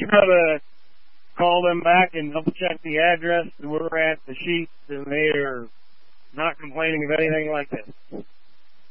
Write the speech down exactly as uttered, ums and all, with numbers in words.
try to call them back and double check the address. We're at the sheets, and they are not complaining of anything like this.